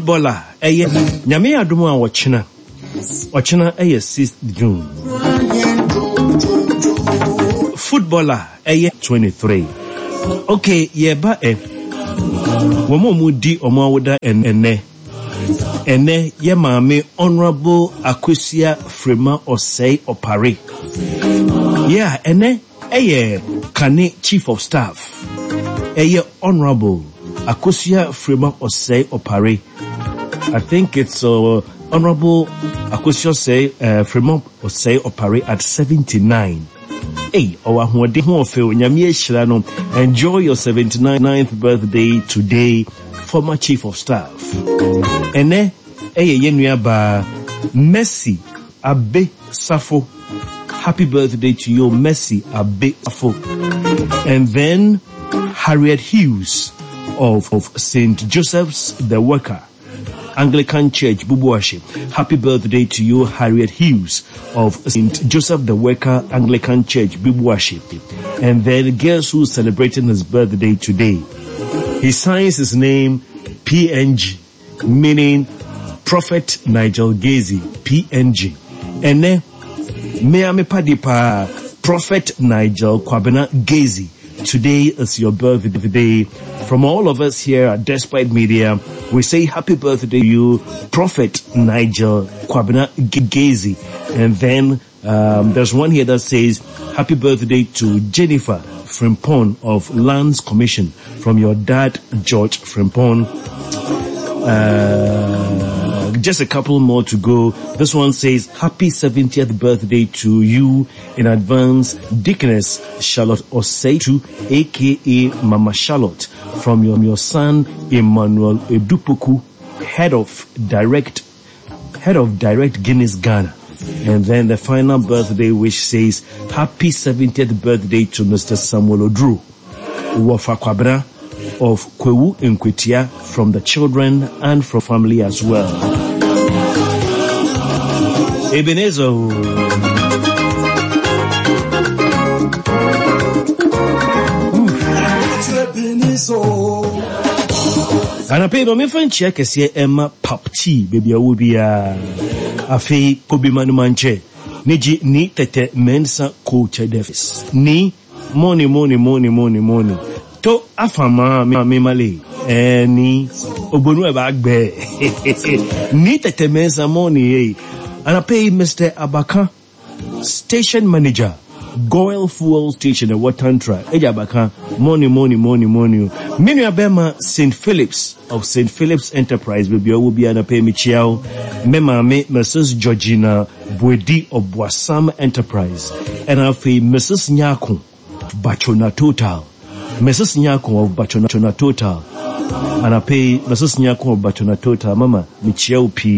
footballer eye nyame adomo a wochena 6th June. Footballer eye 23. Okay, yeba womo mudi omawoda ene ye maame Honorable Akosua Frema Osei Opare. Yeah, ene Kane Chief of Staff. Honorable Akosua Frema Osei Opare. I think it's Honorable Akosua Frema Osei Opare at 79. Hey, enjoy your 79th birthday today, former Chief of Staff. Ene yenuaba Mercy Abe Safo. Happy birthday to you, Mercy Abe Safo. And then Harriet Hughes of St. Joseph's the Worker Anglican Church, Bubuashi. Happy birthday to you, Harriet Hughes of St. Joseph the Worker Anglican Church, Bubuashi. And then guess who's celebrating his birthday today? He signs his name PNG, meaning Prophet Nigel Gazy, PNG. And then Meame Padipa, Prophet Nigel Kwabena Gazy. Today is your birthday. From all of us here at Despite Media, we say happy birthday to you, Prophet Nigel Kwabena Gazy. And then there's one here that says happy birthday to Jennifer Frimpong of Lands Commission from your dad George Frimpong. Just a couple more to go. This one says happy 70th birthday to you in advance, Deaconess Charlotte Oseitu, aka Mama Charlotte, from your son Emmanuel Edupoku, head of direct Guinness Ghana. And then the final birthday wish says happy 70th birthday to Mr. Samuel Odru Wofa Kwabena of Kwewu Nkwetia, from the children and from family as well. Ebenezer. And I pay me friend check see Emma Pop Tea, baby Awubia. Afi Kobe Manumanche. Niji ni tete mensa coach Davis. Ni money. To afama me male. Ni obonu bagbe. Ni tete mensa money. And I pay Mr. Abaka, station manager, Goil Fuel Station at Watantra. Eja Abaka, money. Many Abema St. Philip's of St. Philip's Enterprise will be an pay Michiao. Mema me Mrs. Georgina Bwedi of Boissam Enterprise. And I pay Mrs. Nyako Bachona Total. Mrs. Nyako of Bachona Total. And I pay Mrs. Nyako of Bachona Total. Mama Michiao P.